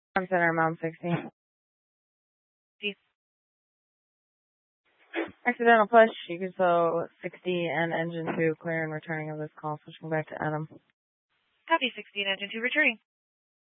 I'm center, Mount 60. Peace. Accidental push, you can show 60 and engine 2 clear and returning of this call. Switching back to Adam. Copy 60 and engine 2 returning.